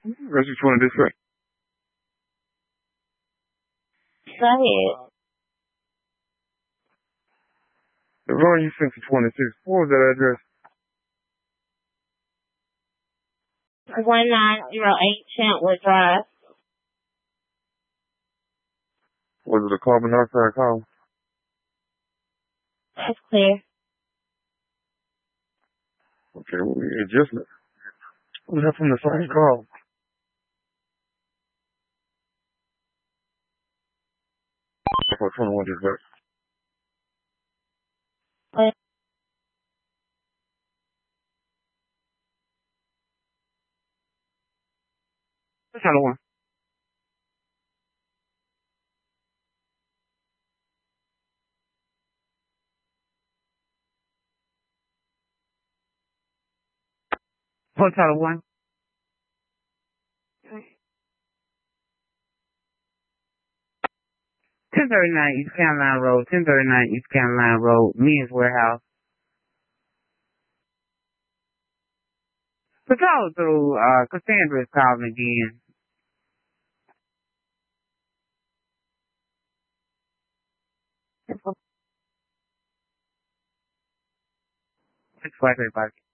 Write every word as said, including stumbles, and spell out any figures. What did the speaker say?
Guess which one it is, right? Go ahead. The one you sent to twenty-six. What was that address? one nine zero eight Chantwood Drive. Was it a carbon dioxide call? That's clear. Okay, well, it just was that from the same call? For twenty-one just back. What? What's the one? What's the one? ten thirty-nine East Carolina Road, ten thirty-nine East Carolina Road, Men's Warehouse. The call through, uh, Cassandra is calling again. It's like everybody.